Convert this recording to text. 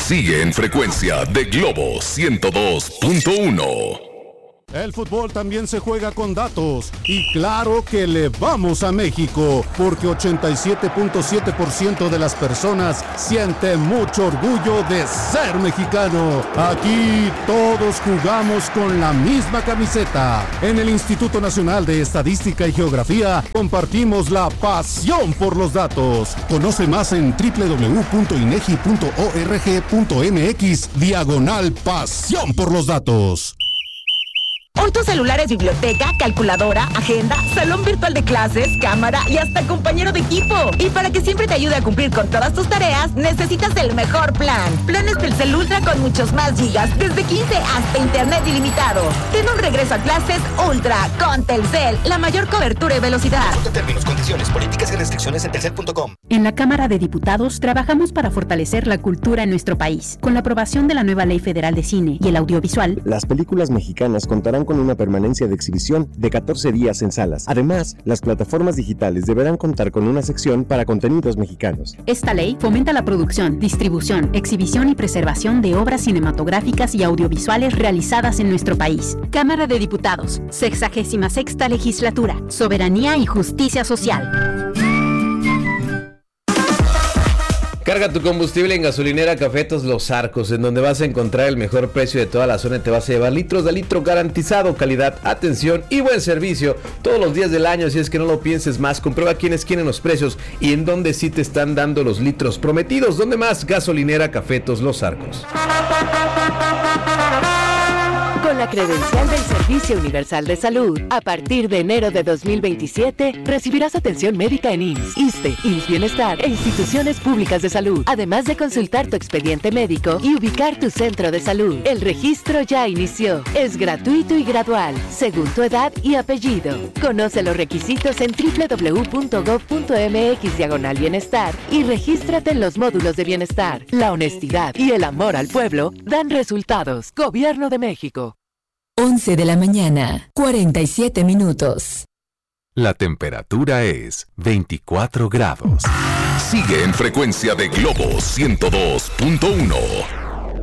Sigue en frecuencia de Globo 102.1. El fútbol también se juega con datos y claro que le vamos a México porque 87.7% de las personas siente mucho orgullo de ser mexicano. Aquí todos jugamos con la misma camiseta. En el Instituto Nacional de Estadística y Geografía compartimos la pasión por los datos. Conoce más en www.inegi.org.mx/pasión por los datos. Hoy tu celular es biblioteca, calculadora, agenda, salón virtual de clases, cámara y hasta compañero de equipo. Y para que siempre te ayude a cumplir con todas tus tareas, necesitas el mejor plan. Planes Telcel Ultra con muchos más gigas, desde 15 hasta internet ilimitado. Ten un regreso a clases Ultra con Telcel, la mayor cobertura y velocidad. Consulta términos, condiciones, políticas y restricciones en telcel.com. En la Cámara de Diputados trabajamos para fortalecer la cultura en nuestro país. Con la aprobación de la nueva Ley Federal de Cine y el Audiovisual, las películas mexicanas contarán con una permanencia de exhibición de 14 días en salas. Además, las plataformas digitales deberán contar con una sección para contenidos mexicanos. Esta ley fomenta la producción, distribución, exhibición y preservación de obras cinematográficas y audiovisuales realizadas en nuestro país. Cámara de Diputados, 66ª Legislatura, Soberanía y Justicia Social. Carga tu combustible en gasolinera Cafetos Los Arcos, en donde vas a encontrar el mejor precio de toda la zona y te vas a llevar litros de litro garantizado, calidad, atención y buen servicio todos los días del año. Así es que no lo pienses más, comprueba quiénes quieren los precios y en dónde sí te están dando los litros prometidos. ¿Dónde más? Gasolinera Cafetos Los Arcos. Con la credencial del Servicio Universal de Salud, a partir de enero de 2027, recibirás atención médica en IMSS, ISSSTE, IMSS Bienestar e instituciones públicas de salud, además de consultar tu expediente médico y ubicar tu centro de salud. El registro ya inició. Es gratuito y gradual, según tu edad y apellido. Conoce los requisitos en www.gov.mx/bienestar y regístrate en los módulos de bienestar. La honestidad y el amor al pueblo dan resultados. Gobierno de México. 11 de la mañana, 47 minutos. La temperatura es 24 grados. Sigue en frecuencia de Globo 102.1.